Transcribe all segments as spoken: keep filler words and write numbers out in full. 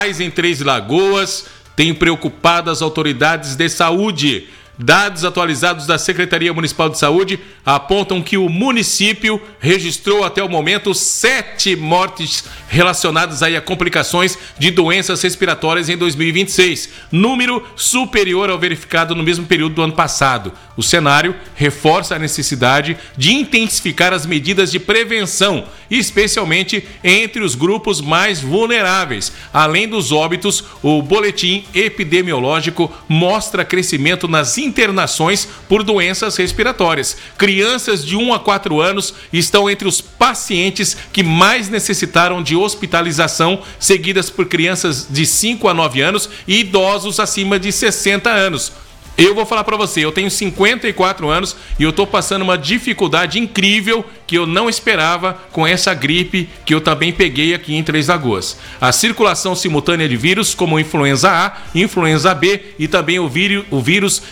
em Três Lagoas tem preocupado as autoridades de saúde. Dados atualizados da Secretaria Municipal de Saúde apontam que o município registrou até o momento sete mortes relacionadas aí a complicações de doenças respiratórias em dois mil e vinte e seis, número superior ao verificado no mesmo período do ano passado. O cenário reforça a necessidade de intensificar as medidas de prevenção, especialmente entre os grupos mais vulneráveis. Além dos óbitos, o boletim epidemiológico mostra crescimento nas internações por doenças respiratórias. Crianças de um a quatro anos estão entre os pacientes que mais necessitaram de hospitalização, seguidas por crianças de cinco a nove anos e idosos acima de sessenta anos. Eu vou falar para você, eu tenho cinquenta e quatro anos e eu estou passando uma dificuldade incrível que eu não esperava com essa gripe que eu também peguei aqui em Três Lagoas. A circulação simultânea de vírus como influenza A, influenza B e também o vírus, o vírus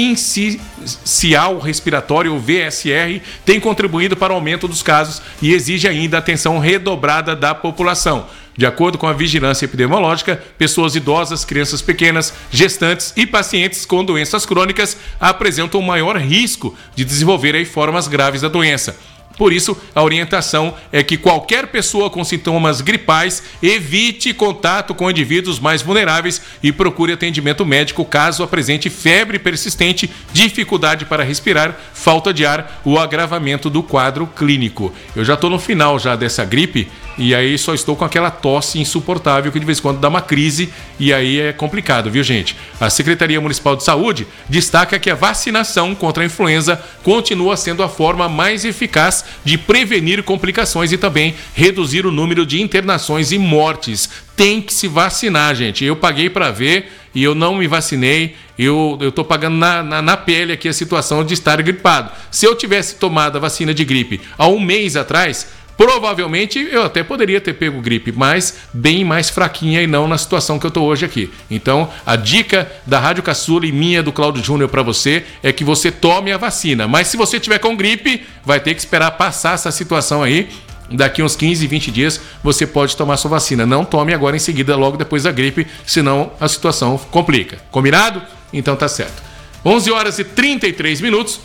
sincicial respiratório, o V S R, tem contribuído para o aumento dos casos e exige ainda atenção redobrada da população. De acordo com a vigilância epidemiológica, pessoas idosas, crianças pequenas, gestantes e pacientes com doenças crônicas apresentam maior risco de desenvolver aí formas graves da doença. Por isso, a orientação é que qualquer pessoa com sintomas gripais evite contato com indivíduos mais vulneráveis e procure atendimento médico caso apresente febre persistente, dificuldade para respirar, falta de ar ou agravamento do quadro clínico. Eu já estou no final já dessa gripe e aí só estou com aquela tosse insuportável que de vez em quando dá uma crise e aí é complicado, viu, gente? A Secretaria Municipal de Saúde destaca que a vacinação contra a influenza continua sendo a forma mais eficaz de prevenir complicações e também reduzir o número de internações e mortes. Tem que se vacinar, gente. Eu paguei para ver e eu não me vacinei. Eu estou pagando na, na, na pele aqui a situação de estar gripado. Se eu tivesse tomado a vacina de gripe há um mês atrás, provavelmente eu até poderia ter pego gripe, mas bem mais fraquinha e não na situação que eu estou hoje aqui. Então, a dica da Rádio Caçula e minha, do Cláudio Júnior, para você é que você tome a vacina. Mas se você tiver com gripe, vai ter que esperar passar essa situação aí. Daqui uns quinze, vinte dias você pode tomar sua vacina. Não tome agora em seguida, logo depois da gripe, senão a situação complica. Combinado? Então tá certo. onze horas e trinta e três minutos.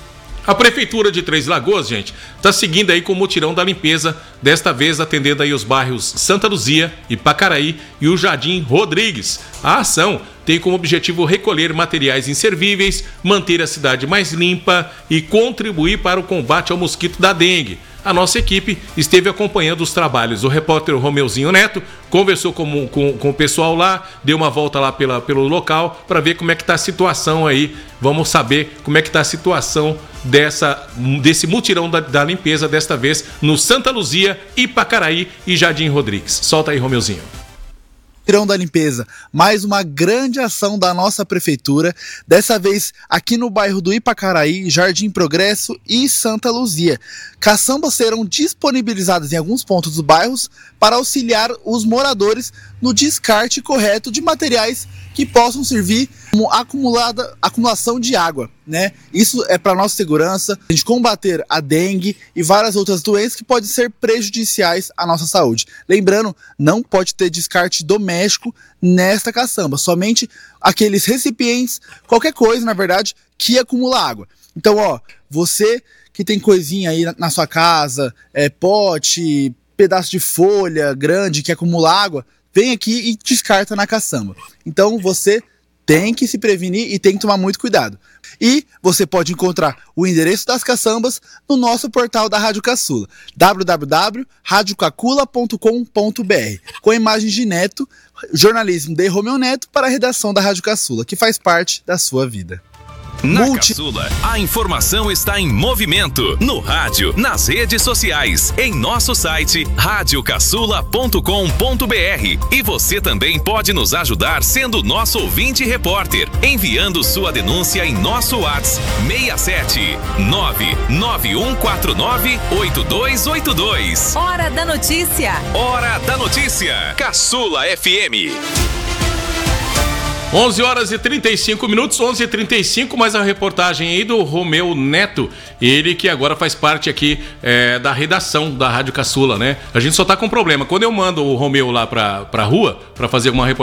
A Prefeitura de Três Lagoas, gente, está seguindo aí com o mutirão da limpeza, desta vez atendendo aí os bairros Santa Luzia, Ipacaraí e o Jardim Rodrigues. A ação tem como objetivo recolher materiais inservíveis, manter a cidade mais limpa e contribuir para o combate ao mosquito da dengue. A nossa equipe esteve acompanhando os trabalhos. O repórter Romeuzinho Neto conversou com, com, com o pessoal lá, deu uma volta lá pela, pelo local para ver como é que está a situação aí. Vamos saber como é que está a situação dessa, desse mutirão da, da limpeza, desta vez no Santa Luzia, Ipacaraí e Jardim Rodrigues. Solta aí, Romeuzinho. Mutirão da limpeza, mais uma grande ação da nossa prefeitura, dessa vez aqui no bairro do Ipacaraí, Jardim Progresso e Santa Luzia. Caçambas serão disponibilizadas em alguns pontos dos bairros para auxiliar os moradores no descarte correto de materiais que possam servir como acumulada, acumulação de água, né? Isso é para nossa segurança, a gente combater a dengue e várias outras doenças que podem ser prejudiciais à nossa saúde. Lembrando, não pode ter descarte doméstico nesta caçamba, somente aqueles recipientes, qualquer coisa, na verdade, que acumula água. Então, ó, você que tem coisinha aí na, na sua casa, é, pote, pedaço de folha grande que acumula água, vem aqui e descarta na caçamba. Então você tem que se prevenir e tem que tomar muito cuidado. E você pode encontrar o endereço das caçambas no nosso portal da Rádio Caçula, w w w ponto rádio cacula ponto com ponto b r, com imagens de Neto, jornalismo de Romeu Neto para a redação da Rádio Caçula, que faz parte da sua vida. Na Multi... Caçula, a informação está em movimento, no rádio, nas redes sociais, em nosso site rádio caçula ponto com ponto b r. E você também pode nos ajudar sendo nosso ouvinte repórter, enviando sua denúncia em nosso WhatsApp seis sete nove nove um quatro nove oito dois oito dois. Hora da notícia. Hora da notícia. Caçula F M. onze horas e trinta e cinco minutos, onze e trinta e cinco, mais a reportagem aí do Romeu Neto, ele que agora faz parte aqui é, da redação da Rádio Caçula, né? A gente só tá com um problema, quando eu mando o Romeu lá pra, pra rua, pra fazer alguma reportagem,